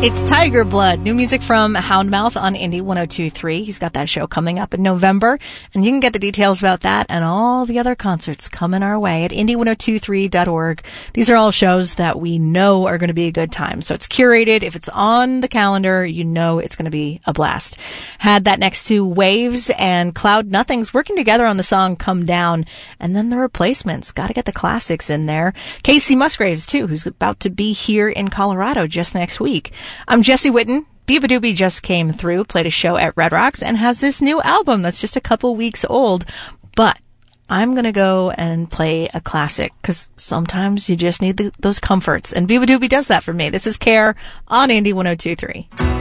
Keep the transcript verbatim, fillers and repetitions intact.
It's Tiger Blood, new music from Houndmouth on Indie one oh two point three. He's got that show coming up in November, and you can get the details about that and all the other concerts coming our way at indie one oh two three dot org. These are all shows that we know are going to be a good time, so it's curated. If it's on the calendar, you know it's going to be a blast. Had that next to Waves and Cloud Nothings working together on the song Come Down, and then the replacements. Got to get the classics in there. Casey Musgraves, too, who's about to be here in Colorado just next week. I'm Jesse Witten. Beaver Doobie just came through, played a show at Red Rocks, and has this new album that's just a couple weeks old. But I'm going to go and play a classic, because sometimes you just need the, those comforts. And Beaver Doobie does that for me. This is Care on Indie one oh two point three.